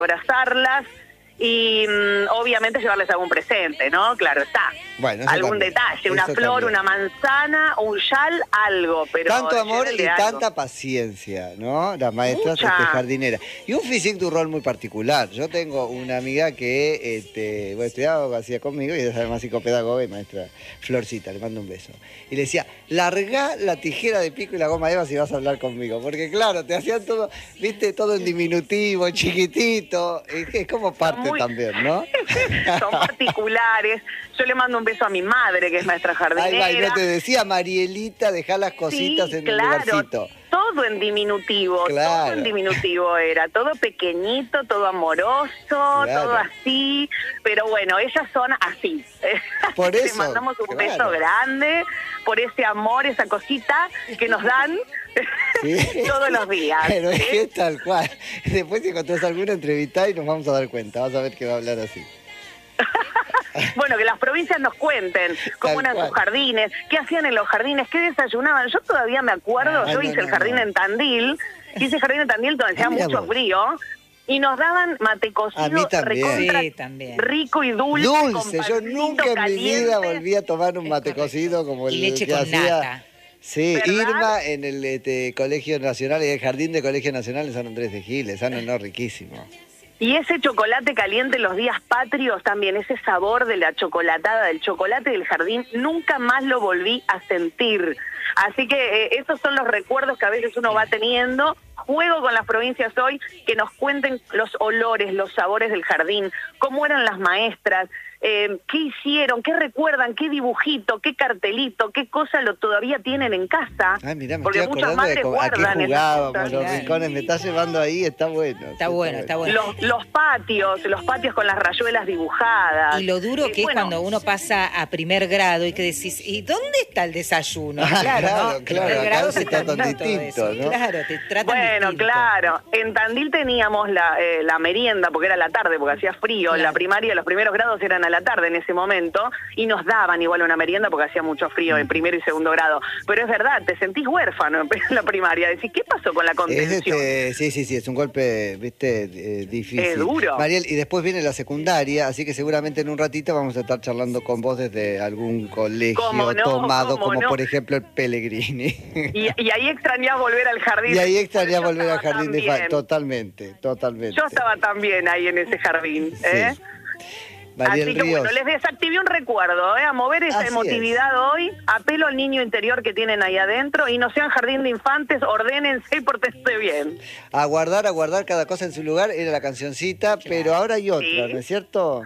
abrazarlas y obviamente llevarles algún presente, ¿no? Claro está. Bueno, algún también, detalle, una flor, también. una manzana, un chal, algo. Pero tanto amor y algo. tanta paciencia, ¿no? Las maestras Mucha. jardineras. Y un physique du rol muy particular. Yo tengo una amiga que estudiaba, hacía conmigo, y es además psicopedagoga y maestra Florcita, le mando un beso. Y le decía, largá la tijera de pico y la goma eva si vas a hablar conmigo. Porque claro, te hacían todo, viste, todo en diminutivo, chiquitito. Es como parte también, ¿no? Son particulares. Yo le mando un beso a mi madre, que es maestra jardinera. Ahí va, y no te decía, Marielita, dejá las cositas sí, en claro, el lugarcito. Todo en diminutivo, claro. todo en diminutivo era, todo pequeñito, todo amoroso, claro. todo así, pero bueno, ellas son así. Por eso, le mandamos un beso grande por ese amor, esa cosita que nos dan sí. todos los días. Pero es que es tal cual. Después si encontrás alguna entrevista y nos vamos a dar cuenta, vas a ver que va a hablar así. Bueno, que las provincias nos cuenten cómo eran sus jardines, qué hacían en los jardines, qué desayunaban. Yo todavía me acuerdo, yo hice el jardín en Tandil, hice el jardín en Tandil donde hacía mucho frío, y nos daban mate cocido recontra rico y dulce. Dulce, yo nunca en mi vida volví a tomar un mate cocido como el leche que con hacía. nata. Sí, ¿verdad? Irma en el Colegio Nacional y el Jardín de Colegio Nacional en San Andrés de Giles, no, riquísimo. Y ese chocolate caliente en los días patrios también, ese sabor de la chocolatada, del chocolate del jardín, nunca más lo volví a sentir. Así que esos son los recuerdos que a veces uno va teniendo. Juego con las provincias hoy, que nos cuenten los olores, los sabores del jardín, cómo eran las maestras, qué hicieron, qué recuerdan, qué dibujito, qué cartelito, qué cosa todavía tienen en casa. Ay, mirá, me porque estoy muchas acordando madres de a qué jugábamos, los cosas. rincones, me estás llevando ahí, está bueno. Está bueno. Los patios con las rayuelas dibujadas. Y lo duro que es cuando uno pasa a primer grado y que decís, ¿y dónde está el desayuno? Claro, ¿no? claro, Primer grado se está tan trata distinto, ¿no? Claro, te tratan Bueno, distinto. claro. En Tandil teníamos la merienda, porque era la tarde, porque hacía frío. Claro. La primaria, los primeros grados eran a la tarde en ese momento, y nos daban igual una merienda porque hacía mucho frío en primero y segundo grado. Pero es verdad, te sentís huérfano en la primaria. Decís, ¿qué pasó con la contención? Sí, es un golpe, viste, difícil. Es duro. Mariel, y después viene la secundaria, así que seguramente en un ratito vamos a estar charlando con vos desde algún colegio tomado, como por ejemplo el Pellegrini. Y ahí extrañás volver al jardín. Y ahí extrañás volver al jardín de totalmente. Yo estaba también ahí en ese jardín, ¿eh? Sí. Mariel Así que Ríos. bueno, les desactivé un recuerdo, a mover esa emotividad hoy, apelo al niño interior que tienen ahí adentro, y no sean jardín de infantes, ordénense y pórtense bien. A guardar cada cosa en su lugar, era la cancioncita, pero ahora hay otra, ¿no es cierto?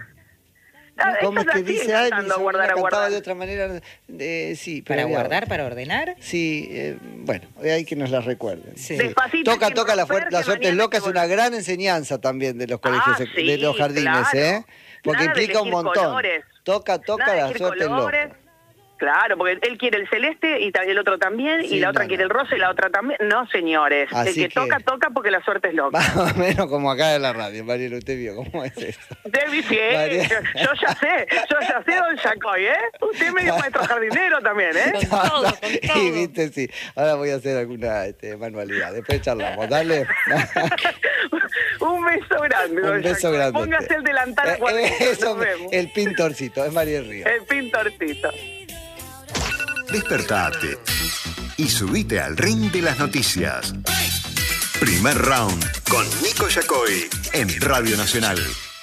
¿Cómo es que dice? Ay, cantaba de otra manera. Sí, pero ¿Para guardar, para ordenar? Sí, bueno, hay que nos la recuerden. Sí. Despacito, Toca la suerte es loca, es una gran enseñanza también de los colegios, de los jardines, claro. Porque Nada implica un montón. Colores. Toca la suerte es loca. Claro, porque él quiere el celeste y el otro también, Sí, y la otra quiere el rosa y la otra también. No, señores, Así el que toca porque la suerte es loca. Más o menos como acá en la radio, Mariel, usted vio cómo es eso. Yo ya sé, don Yacoy, ¿eh? Usted es medio maestro jardinero también, ¿eh? Con todo. Y viste, sí. Ahora voy a hacer alguna manualidad. Después charlamos, dale. Un beso grande, don Un beso Yacoy. grande. Póngase el delantal cuadrito, Eso, nos vemos. el pintorcito, es Mariel Ríos. El pintorcito. Despertate y subite al ring de las noticias. Primer round con Nico Yacoy en Radio Nacional.